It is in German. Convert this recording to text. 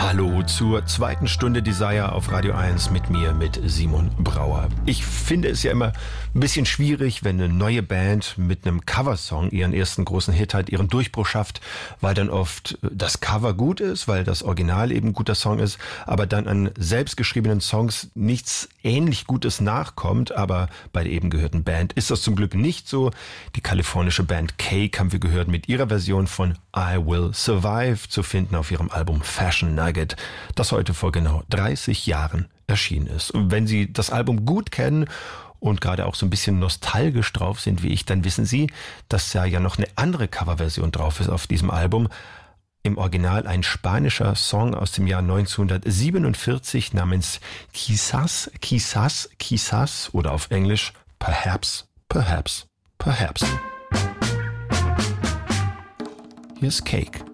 Hallo zur zweiten Stunde Desire auf Radio 1 mit mir, mit Simon Brauer. Ich finde es ja immer ein bisschen schwierig, wenn eine neue Band mit einem Coversong ihren ersten großen Hit hat, ihren Durchbruch schafft, weil dann oft das Cover gut ist, weil das Original eben ein guter Song ist, aber dann an selbstgeschriebenen Songs nichts ähnlich Gutes nachkommt. Aber bei der eben gehörten Band ist das zum Glück nicht so. Die kalifornische Band Cake haben wir gehört mit ihrer Version von I Will Survive, zu finden auf ihrem Album Fashion Nugget, das heute vor genau 30 Jahren erschienen ist. Und wenn Sie das Album gut kennen und gerade auch so ein bisschen nostalgisch drauf sind wie ich, dann wissen Sie, dass ja noch eine andere Coverversion drauf ist auf diesem Album. Im Original ein spanischer Song aus dem Jahr 1947 namens Quizás, Quizás, Quizás oder auf Englisch Perhaps, Perhaps, Perhaps. Hier ist Cake.